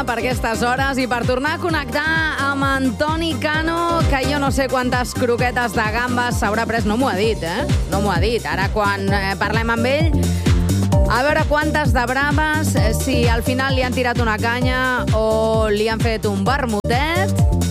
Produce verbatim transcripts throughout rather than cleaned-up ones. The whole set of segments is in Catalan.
per aquestes hores i per tornar a connectar amb Antoni Cano, que jo no sé quantes croquetes de gambes s'haurà pres. No m'ho ha dit, eh? No m'ho ha dit. Ara, quan eh, parlem amb ell, a veure quantes de braves, eh, si al final li han tirat una canya o li han fet un vermutet.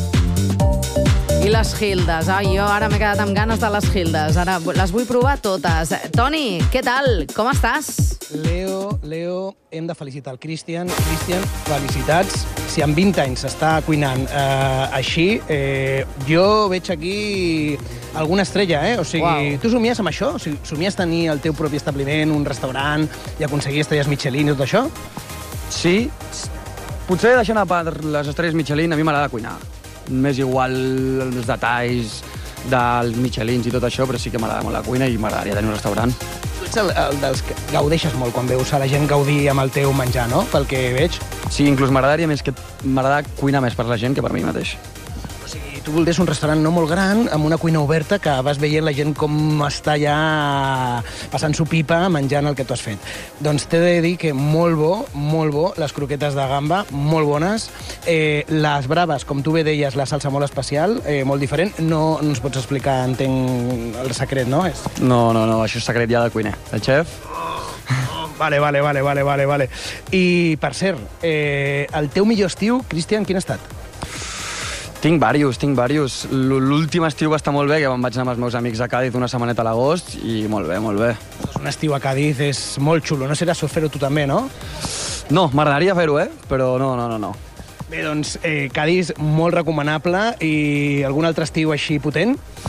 I les Hildes. Ai, jo ara m'he quedat amb ganes de les Hildes. Ara les vull provar totes. Toni, què tal? Com estàs? Leo, Leo, hem de felicitar el Cristian. Cristian, felicitats. Si en vint anys s'està cuinant eh, així, eh, jo veig aquí alguna estrella, eh? O sigui, wow. Tu somies amb això? O sigui, somies tenir el teu propi establiment, un restaurant, i aconseguir estrelles Michelin i tot això? Sí. Potser deixant a part les estrelles Michelin, a mi m'agrada cuinar. M'és igual els detalls dels Michelins i tot això, però sí que m'agrada molt la cuina i m'agradaria tenir un restaurant. Tu ets el, el dels que gaudeixes molt quan veus a la gent gaudir amb el teu menjar, no? Pel que veig. Sí, inclús m'agradaria més que m'agrada cuinar més per la gent que per mi mateix. O sigui, tu voldries un restaurant no molt gran, amb una cuina oberta, que vas veient la gent com està ja passant-s'ho pipa menjant el que tu has fet. Doncs t'he de dir que molt bo, molt bo, les croquetes de gamba, molt bones. Eh, les braves, com tu bé deies, la salsa molt especial, eh, molt diferent. No, no ens pots explicar, entenc, el secret, no? És... No, no, no, això és secret ja del cuiner. El xef... Oh, vale, vale, vale, vale, vale, vale. I, per cert, eh, el teu millor estiu, Cristian, quin ha estat? Tinc varios, tinc varios. L'últim estiu va estar molt bé, que me'n vaig anar amb els meus amics a Càdiz una setmaneta a l'agost, i molt bé, molt bé. Un estiu a Càdiz és molt xulo. No seràs fer-ho tu també, no? No, m'agradaria fer-ho, eh? Però no, no, no, no. Bé, doncs, eh, Càdiz, molt recomanable. I algun altre estiu així potent?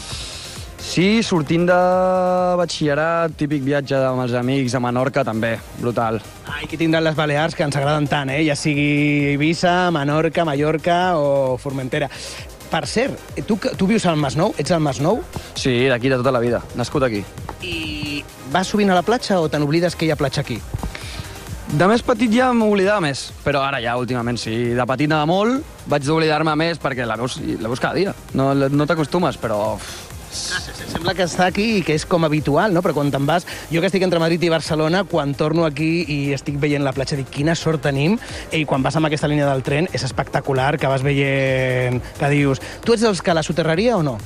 Sí, sortint de batxillerat, típic viatge amb els amics a Menorca, també, brutal. Ah, i aquí tindran les Balears, que ens agraden tant, eh? Ja sigui Eivissa, Menorca, Mallorca o Formentera. Per cert, tu, tu vius al Masnou? Ets al Masnou? Sí, d'aquí, de tota la vida. Nascut aquí. I vas sovint a la platja o te n'oblides que hi ha platja aquí? De més petit ja m'oblidava més, però ara ja, últimament, sí. De petit anava molt, vaig d'oblidar-me més perquè la veus, la veus cada dia. No, no t'acostumes, però... Sembla que està aquí i que és com habitual, no? Però quan te'n vas... Jo que estic entre Madrid i Barcelona, quan torno aquí i estic veient la platja, dic, quina sort tenim. I quan vas amb aquesta línia del tren, és espectacular, que vas veient... que dius... Tu ets dels que la soterraria o no?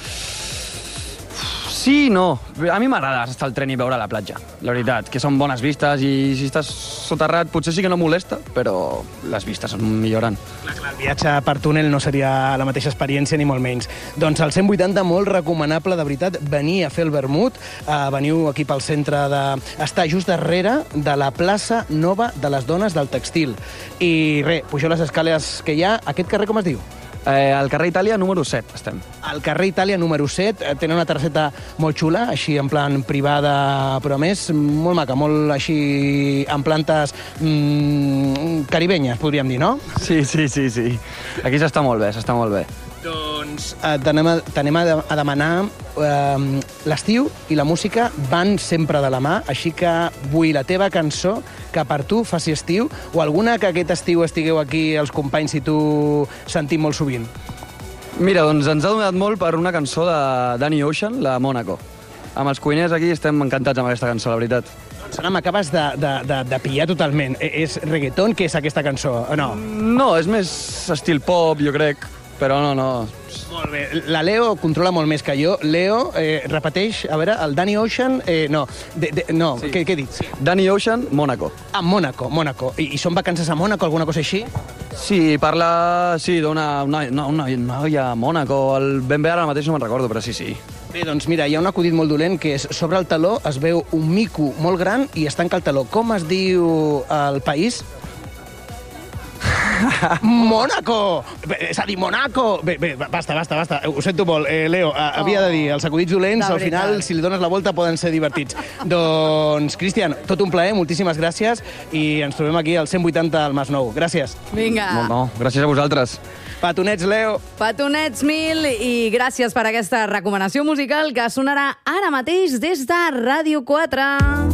Sí, no. A mi m'agrada estar al tren i veure la platja, la veritat, que són bones vistes i si estàs soterrat potser sí que no molesta, però les vistes milloren. Clar, clar, el viatge per túnel no seria la mateixa experiència ni molt menys. Doncs al cent vuitanta, molt recomanable, de veritat, venir a fer el vermut. Uh, veniu aquí pel centre de... Està just darrere de la plaça Nova de les Dones del Textil. I res, pugeu les escales que hi ha. Aquest carrer com es diu? Eh, al carrer Itàlia número set estem. Al carrer Itàlia número set, tenen una terrasseta molt xula, així en plan privada, però a més molt maca, molt així en plantes mmm, caribenyes, podríem dir, no? Sí, sí, sí, sí. Aquí s'està molt bé, s'està molt bé. Doncs eh, t'anem, a, t'anem a, a demanar... Eh, l'estiu i la música van sempre de la mà, així que vull la teva cançó que per tu faci estiu, o alguna que aquest estiu estigueu aquí els companys i tu sentim molt sovint. Mira, doncs ens ha donat molt per una cançó de Danny Ocean, la Mónaco. Amb els cuiners aquí estem encantats amb aquesta cançó, la veritat. Doncs ara m'acabes de, de, de, de pillar totalment. És reggaeton, que és aquesta cançó, o no? No, és més estil pop, jo crec, però no, no... Molt bé. La Leo controla molt més que jo. Leo, eh, repeteix, a veure, el Danny Ocean... Eh, no, de, de, no sí. què, què he dit? Sí. Danny Ocean, Mónaco. Ah, Mónaco, Mónaco. I, I són vacances a Mónaco, alguna cosa així? Sí, parla, sí, d'una una, una, una noia a Mónaco. El, ben bé ara mateix no me'n recordo, però sí, sí. Bé, doncs mira, hi ha un acudit molt dolent que és sobre el taló es veu un mico molt gran i es tanca el taló. Com es diu el país? Mónaco! És a dir, Monaco! Bé, bé, basta, basta, basta. Ho sento molt. Eh, Leo, havia de dir, els acudits dolents, al final, si li dones la volta, poden ser divertits. Doncs, Cristian, tot un plaer, moltíssimes gràcies, i ens trobem aquí al cent vuitanta al Masnou. Gràcies. Vinga. No, no, gràcies a vosaltres. Petonets, Leo. Petonets mil, i gràcies per aquesta recomanació musical que sonarà ara mateix des de Ràdio quatre.